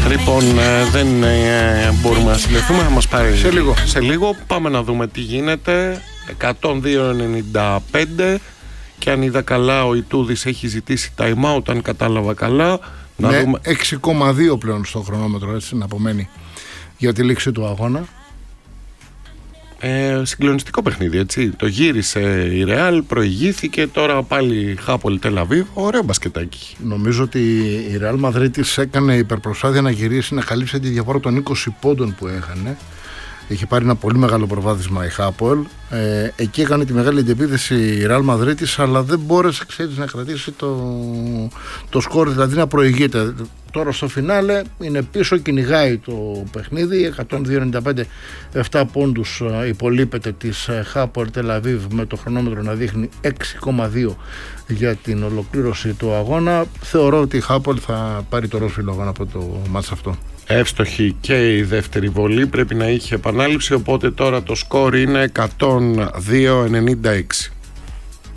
Λοιπόν, δεν μπορούμε να συνδεθούμε, θα μας πάρει σε λίγο. Πάμε να δούμε τι γίνεται. 102.95 και αν είδα καλά ο Ιτούδης έχει ζητήσει time out, αν κατάλαβα καλά. Να δούμε. 6,2 πλέον στο χρονόμετρο, έτσι να απομένει για τη λήξη του αγώνα. Συγκλονιστικό παιχνίδι, έτσι. Το γύρισε η Ρεάλ, προηγήθηκε, τώρα πάλι Χάπολ Τελαβίβ. Ωραίο μπασκετάκι. Νομίζω ότι η Ρεάλ Μαδρίτης έκανε υπερπροσπάθεια να γυρίσει, να καλύψει τη διαφορά των 20 πόντων που έχανε. Είχε πάρει ένα πολύ μεγάλο προβάδισμα η Χάπολ. Εκεί έκανε τη μεγάλη αντεπίθεση η Ρεάλ Μαδρίτης, αλλά δεν μπόρεσε, ξέρεις, να κρατήσει το σκορ, δηλαδή να προηγείται. Τώρα στο φινάλε είναι πίσω, κυνηγάει το παιχνίδι. 102-95, 7 πόντους υπολείπεται της Χάπολ Τελαβίβ, με το χρονόμετρο να δείχνει 6,2 για την ολοκλήρωση του αγώνα. Θεωρώ ότι η Χάπολ θα πάρει το ρόσφυλο αγώνα από το μάτς αυτό. Εύστοχη και η δεύτερη βολή, πρέπει να είχε επανάληψη, οπότε τώρα το σκορ είναι 102-96.